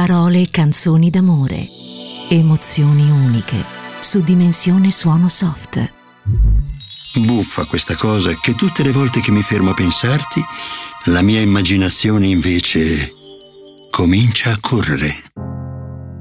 Parole e canzoni d'amore. Emozioni uniche su Dimensione Suono Soft. Buffa questa cosa che tutte le volte che mi fermo a pensarti, la mia immaginazione invece comincia a correre.